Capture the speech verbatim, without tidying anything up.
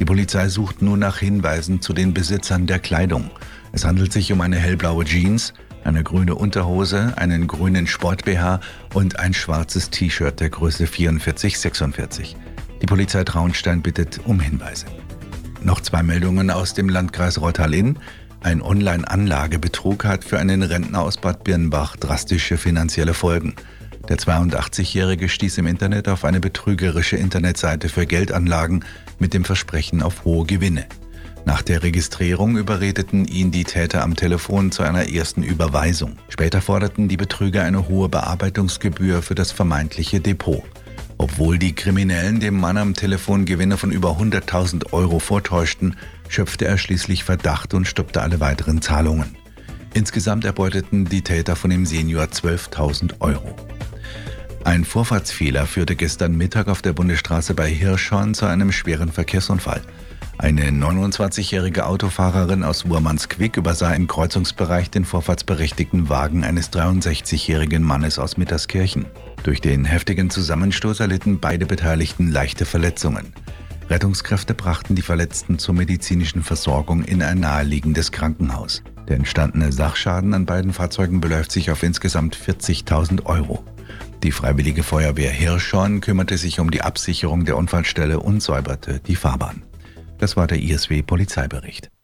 Die Polizei sucht nun nach Hinweisen zu den Besitzern der Kleidung. Es handelt sich um eine hellblaue Jeans, eine grüne Unterhose, einen grünen Sport-B H und ein schwarzes T-Shirt der Größe vierundvierzig sechsundvierzig. Die Polizei Traunstein bittet um Hinweise. Noch zwei Meldungen aus dem Landkreis Rottal-Inn. Ein Online-Anlagebetrug hat für einen Rentner aus Bad Birnbach drastische finanzielle Folgen. Der zweiundachtzigjährige stieß im Internet auf eine betrügerische Internetseite für Geldanlagen mit dem Versprechen auf hohe Gewinne. Nach der Registrierung überredeten ihn die Täter am Telefon zu einer ersten Überweisung. Später forderten die Betrüger eine hohe Bearbeitungsgebühr für das vermeintliche Depot. Obwohl die Kriminellen dem Mann am Telefon Gewinne von über hunderttausend Euro vortäuschten, schöpfte er schließlich Verdacht und stoppte alle weiteren Zahlungen. Insgesamt erbeuteten die Täter von dem Senior zwölftausend Euro. Ein Vorfahrtsfehler führte gestern Mittag auf der Bundesstraße bei Hirschhorn zu einem schweren Verkehrsunfall. Eine neunundzwanzigjährige Autofahrerin aus Wurmansquick übersah im Kreuzungsbereich den vorfahrtsberechtigten Wagen eines dreiundsechzigjährigen Mannes aus Mitterskirchen. Durch den heftigen Zusammenstoß erlitten beide Beteiligten leichte Verletzungen. Rettungskräfte brachten die Verletzten zur medizinischen Versorgung in ein naheliegendes Krankenhaus. Der entstandene Sachschaden an beiden Fahrzeugen beläuft sich auf insgesamt vierzigtausend Euro. Die Freiwillige Feuerwehr Hirschhorn kümmerte sich um die Absicherung der Unfallstelle und säuberte die Fahrbahn. Das war der I S W-Polizeibericht.